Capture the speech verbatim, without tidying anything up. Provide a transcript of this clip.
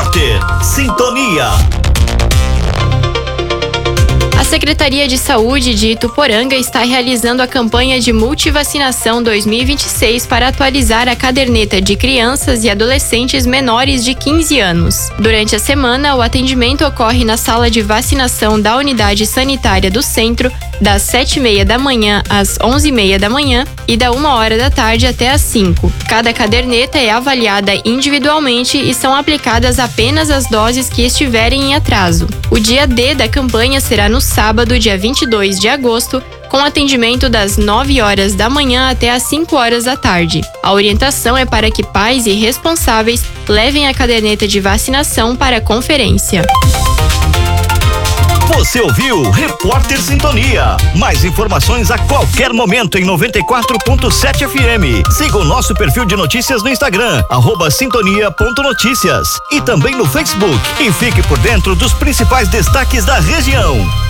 Repórter Sintonia. A Secretaria de Saúde de Ituporanga está realizando a campanha de multivacinação dois mil e vinte e seis para atualizar a caderneta de crianças e adolescentes menores de quinze anos. Durante a semana, o atendimento ocorre na sala de vacinação da unidade sanitária do centro, das sete e meia da manhã às onze e meia da manhã e da uma hora da tarde até às cinco. Cada caderneta é avaliada individualmente e são aplicadas apenas as doses que estiverem em atraso. O dia D da campanha será no sábado, dia vinte e dois de agosto, com atendimento das nove horas da manhã até às cinco horas da tarde. A orientação é para que pais e responsáveis levem a caderneta de vacinação para a conferência. Você ouviu Repórter Sintonia. Mais informações a qualquer momento em noventa e quatro ponto sete F M. Siga o nosso perfil de notícias no Instagram, arroba sintonia ponto notícias. E também no Facebook. E fique por dentro dos principais destaques da região.